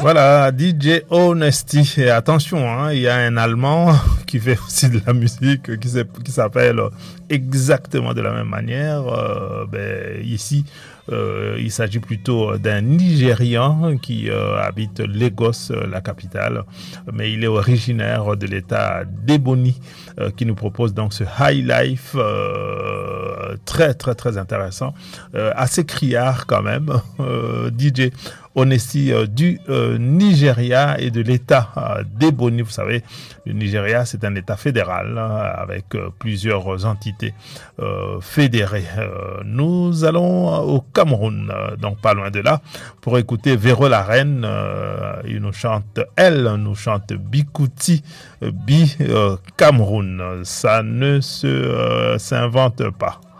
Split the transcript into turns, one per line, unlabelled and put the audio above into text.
Voilà, DJ Honesty. Et attention, hein, il y a un Allemand qui fait aussi de la musique qui s'appelle exactement de la même manière. Ici, il s'agit plutôt d'un Nigérian qui habite Lagos, la capitale, mais il est originaire de l'État d'Ebony, qui nous propose donc ce High Life très très très intéressant, assez criard quand même. DJ Honesty du Nigeria et de l'État d'Ebony. Vous savez, le Nigeria, c'est un État fédéral avec plusieurs entités fédérées. Nous allons au Cameroun, donc pas loin de là, pour écouter Véro la Reine. Il nous chante Bikouti Bi Cameroun. Ça ne s'invente pas.